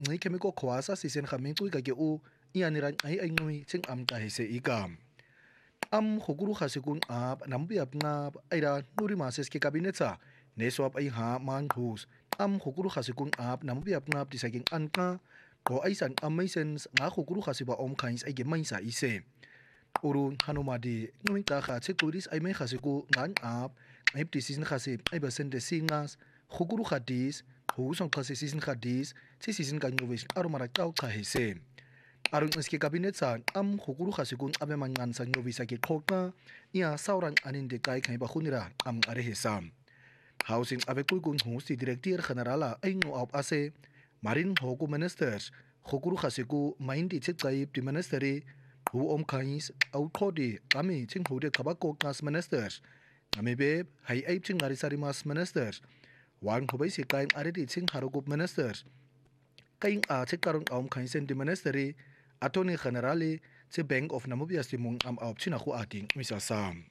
ngi chemical khwasa sisen khaming tui ka ke u ianiran ai ngui ching am ta hese ikam am khoguru khasikun ap nambi apna aira nuri mases ke kabinetsa ne swap ai ha man hus am khoguru khasikun ap nambi apna tisaking anka ko aisan amaisens nga khoguru khasiba om khains ai ge maisa ise urun hanumadi ngui ta kha che turis ai mai khasiku ngan ap ai decision khasi ai basen de singas khoguru khadis hu song khasi season khadis che season kan novis arumara tau kha hese arun iske kabinet san am khukuru khasikun abe mangan sang novi sake khokna ia sauran anin de kai khai ba khunira am are hesam housing abe kuikun hu si director generala aingo op ase marin hoku ministers khukuru khasiku maindi chikai di ministeri hu om khais au khodi kami ching hu de khabako kas ministers ngame be hai ai ching ngari sari mas ministers wan khobai si kai are di ching harukup ministers kaing a chekarun om khaisen di ministeri attorney generale che bank of namibia simung am op china khu ating misa sam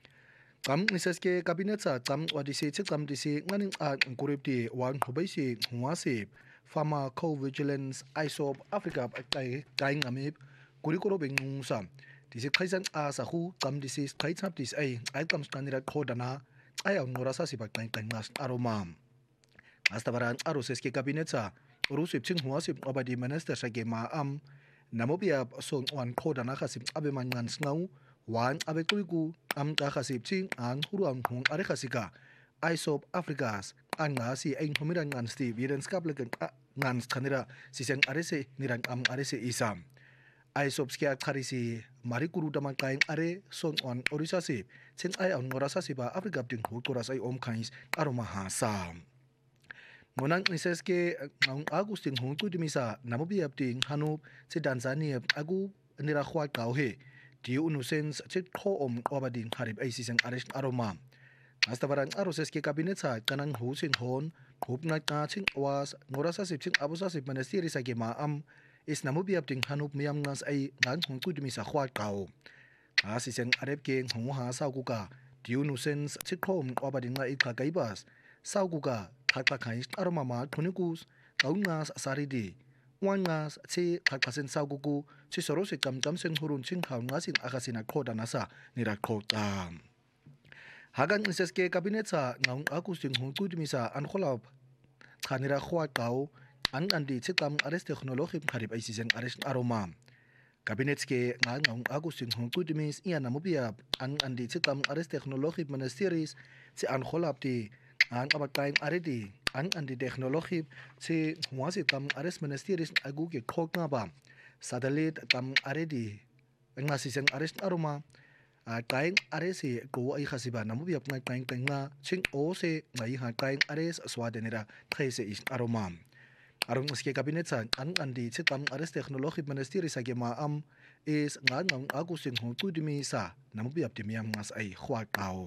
kam nisaske cabinet sa cham wadisi che cham disi nganing a kurip di wan khobai si huwa se pharma co-vigilance isop africa kai ngamip kurikoro bengung sam disi khaisan a sa khu cham disi khai chap dis ai kam standira khodana ai ang ngorasa si bakai kai ngas aromam astabaran aroseske cabinet sa rusip ching huwa sip abadi minister sa gema am namibia son wan khodana khasip abe mangan snau wan abe kuiku am ta khasip ching ang huruam hung are khasika isop africas anga si ein homiran ngan sti viren skapleken ngan khanira sisen arese niran am arese isam isop skia kharisi marikuru dama kain are son wan orisa si chen ai ang ngorasa si ba africa ding hu toras ai om khais aroma ha sam monang niseske ang agustin hong tu dimisa namibia ting hanu se tanzania agu nira khwa kaw he di unusens che kho om obadin harib ai sisang arest aroma astabaran aroseske cabinet sa kanang husin hon hupna ka ching was ngorasa sip ching abusa sip ministeri sa gema am is namibia ting hanu miam ngas ai ngan hong tu dimisa khwa kaw asisang arep ke hong ha sa ku ka di unusens che kho om obadin ngai ka kaibas sa ku ka khakha khai aroma ma thunikus kaungas saridi wangas che khakhasen sauguku chi soro se kam sen hurun ching khaunga sin akasina khoda nasa nira khota hagan iseske cabinet sa ngaung akusting hungtu dimisa an kholab khanira khwa kau an andi chikam arrest technology kharib aisisen arrest aroma cabinet ke ngaung akusting hungtu dimis ia namibia an andi chikam arrest technology ministeris se an kholab ti an abakain aredi an andi teknologi se huasi kam ares ministeris agu ke khokna ba satelit kam aredi ngasi seng ares aroma a kain aresi ko ai khasiba namubia ngai kain kainga ching o se ngai ha kain ares swadenera these is aroma arung ske cabinet san an andi che kam ares teknologi ministeris agema am is ngang agu sing hu tu dimi sa namubia timiam ngas ai khwa kaw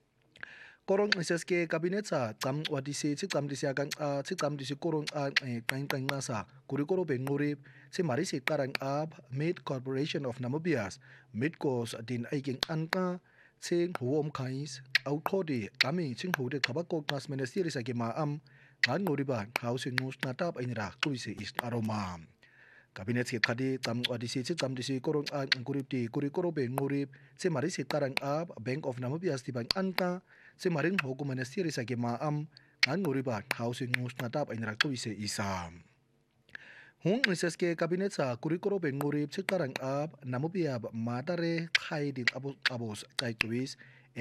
korong iseske cabinet sa cham wadisi chi cham disia kan chi cham disi korong kain kain ngasa kurikoro benguri chi mari si karang ab mid corporation of namibias midcos din aiking anka ching huom khais au khodi kami ching hude khabako kas ministry sa ke ma am ngan ngoriba housing news na tap ainira kuise is aroma cabinet ke khadi cham wadisi chi cham disi korong kuripti kurikoro benguri chi mari si karang ab bank of namibias tiban anka se maring hoku ministry sa ke ma am ngan ngoriba housing news na tap ainira kuise isam hung niseske cabinet sa kurikoro benguri chikarang ab namibia matare khai din abos kai twis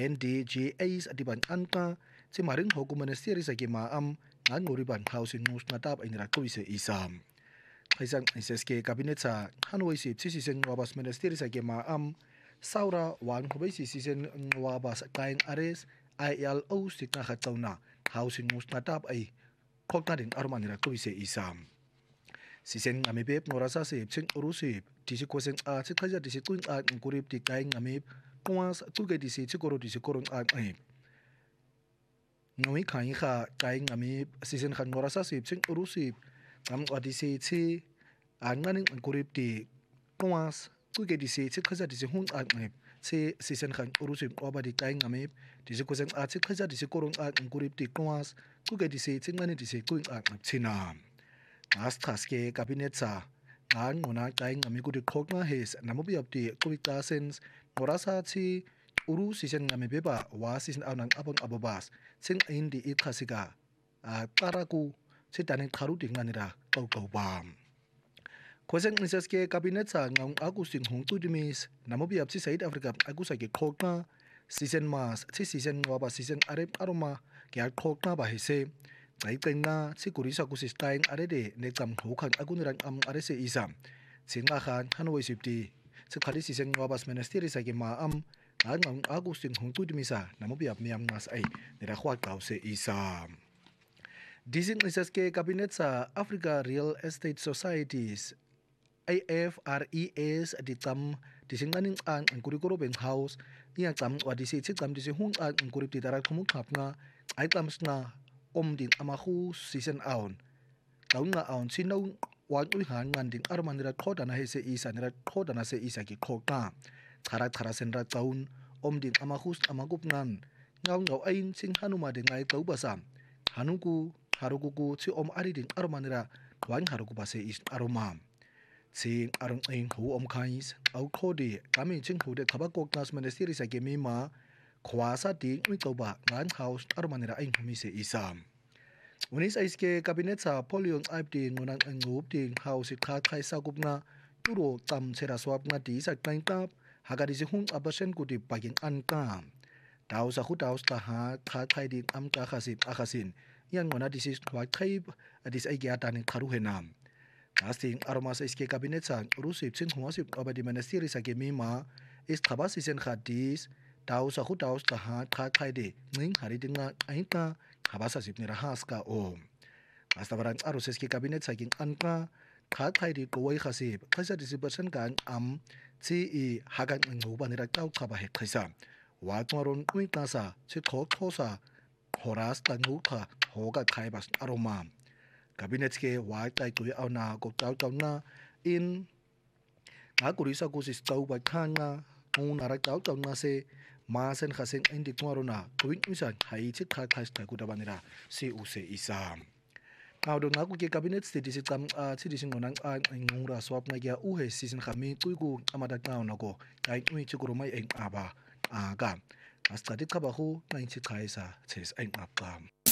ndgas adiban anka se maring hoku ministry sa ke ma am ngan ngoriba housing news na tap ainira kuise isam khaisang niseske cabinet sa hanoi si siseng wabas ministry sa ke ma am saura wan khobai si sisen wabas kain ares ILO sikna khatawna housing news na tap ai khokna din armanira kuise isam sisen ngamibep ngorasa se ching urusip tisi kwesen a chikhaja tisi tuin a kurip ti kai ngamip kwas tuge tisi chikoro tisi koron a ngai khai kha kai ngamip sisen khan ngorasa se ching urusip am odisi chi anganing kurip ti kwas tuge tisi chikhaja tisi hun a se sisen khan urusip obadi kai ngamip tisi kwesen a chikhaja tisi koron a kurip ti kwas tuge tisi chingani tisi tuin a china Astraske kabinetsa ngangqona qaing amikudi qhoqa hes namubiyapti qubicasens qorasathi uru sisen ngamebeba wasisen awang abang abobas sing indi iqhasika qaraku sidane qharudi nganira qawqawbam Kwesen ngiseske kabinetsa ngang akusing hongcudimis namubiyapti South Africa akusake qhoqa season mas thi season ngoba season are aroma ke aqhoqa bahise Caicenga sigurisa kusisqaing arede necam qhukhang akunirang arese isa sinqahan hanwe sipti siqhalisi senqwabas ministeri sake maam ngang akusing hongcudimisa namubiyap miyam ngas ay nirahwa qawse isa Disin isaske cabinet sa Africa Real Estate Societies AFRES dicam disinqaning ang kurikoro beng house iya cam wadisi cam disi hung ang kurip ditara khumuqhapnga ay camsna ding amahu season aon taunga aon sinaw wan uihan nganding armanira qoda na hese isa nira qoda na se isa ki qoqa chara senra taun ding amahus amagup ngan ngaw ain sing hanuma de ngai taubasa haruku si ariding armanira wan haruku base is aroma sing arong ain hu kais au khodi kami ching hu de khabakok nas ministeri sa gemima khwasa di uitoba ngan house armanira ain humi se isa Unis aiske kabinet sa polion aibding ngunang angub ding house kha khai sagupna turo tam chera swap nga di sa kaintap hagadi si hun abasen kuti paging anka daw sa khutaus ta ha kha khai di am ka akhasin yang ngona disis khwa khai adis ai gya tanin kharu henam Casting aromas iske kabinet sa rusip sin humasip abadi ministeri sa gemima is khabasi sen khadis daw sa khutaus ta ha kha khai de ning hari dinga ainta habasa sip ni rahaska Hasta barang arus eski kabinet saking anka khai di kowai khasib khaisa disipersen kan chi I hagan nguba ni raktau khaba he khaisa wa tmaron kui tasa chi khosa horas ta ngukha hoga khaibas aroma kabinet ke wa tai tu auna ko tau na in akurisa ko sis tau ba khanga una raktau na se Masen khaseng indi tmarona tuwing misan hai chi kha ta kudabanira si use isa Now do ngaku ke cabinet state si tam chi dising ngonang ngura swap na kya uhe season khami tuiku amada taw nako kai tui chi kurumai eng aba ka astati khabahu 90 khaisa ches eng apam